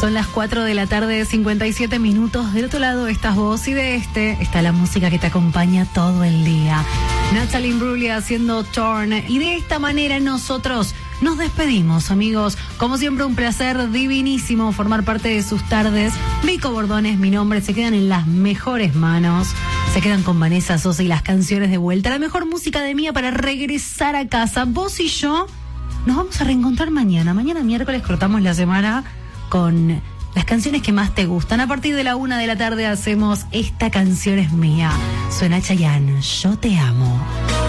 Son las 4 de la tarde, 57 minutos. Del otro lado estás vos y de este está la música que te acompaña todo el día. Natalie Imbruglia haciendo Torn. Y de esta manera nosotros nos despedimos, amigos. Como siempre, un placer divinísimo formar parte de sus tardes. Vico Bordón es mi nombre. Se quedan en las mejores manos. Se quedan con Vanessa Sosa y las canciones de vuelta. La mejor música de Mía para regresar a casa. Vos y yo nos vamos a reencontrar mañana. Mañana miércoles cortamos la semana con las canciones que más te gustan. A partir de la 1 de la tarde hacemos Esta canción es mía. Suena Chayanne, Yo te amo.